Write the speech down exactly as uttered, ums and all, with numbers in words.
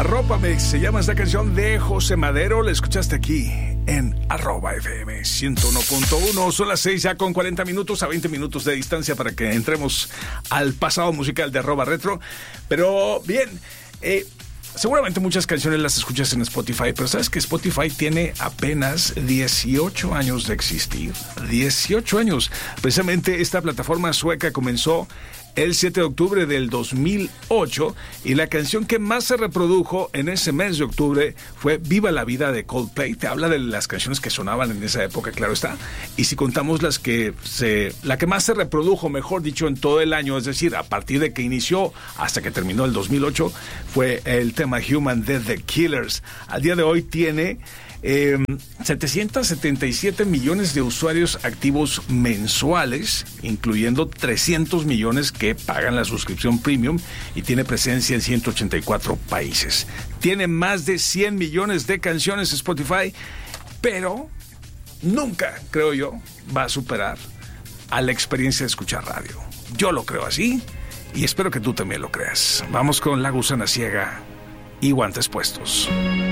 Arrópame, se llama esta canción de José Madero. La escuchaste aquí en arroba F M ciento uno punto uno. Son las seis ya con cuarenta minutos, a veinte minutos de distancia para que entremos al pasado musical de arroba retro. Pero bien, eh, seguramente muchas canciones las escuchas en Spotify, pero sabes que Spotify tiene apenas dieciocho años de existir. dieciocho años. Precisamente esta plataforma sueca comenzó el siete de octubre del dos mil ocho, y la canción que más se reprodujo en ese mes de octubre fue Viva la Vida de Coldplay. Te habla de las canciones que sonaban en esa época, claro está. Y si contamos las que se, la que más se reprodujo, mejor dicho, en todo el año, es decir, a partir de que inició hasta que terminó el dos mil ocho, fue el tema Human de The Killers. Al día de hoy tiene Eh, setecientos setenta y siete millones de usuarios activos mensuales, incluyendo trescientos millones que pagan la suscripción premium, y tiene presencia en ciento ochenta y cuatro países. Tiene más de cien millones de canciones Spotify, pero nunca, creo yo, va a superar a la experiencia de escuchar radio. Yo lo creo así y espero que tú también lo creas. Vamos con La Gusana Ciega y Guantes Puestos.